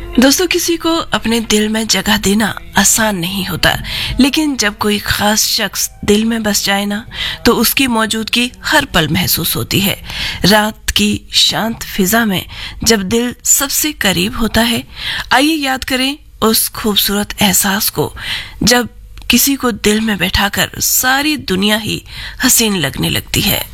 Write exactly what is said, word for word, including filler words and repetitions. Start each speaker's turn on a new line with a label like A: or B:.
A: दोस्तों, किसी को अपने दिल में जगह देना आसान नहीं होता, लेकिन जब कोई खास शख्स दिल में बस जाए ना, तो उसकी मौजूदगी हर पल महसूस होती है। रात की शांत फिजा में जब दिल सबसे करीब होता है, आइए याद करें उस खूबसूरत एहसास को जब किसी को दिल में बैठाकर सारी दुनिया ही हसीन लगने लगती है।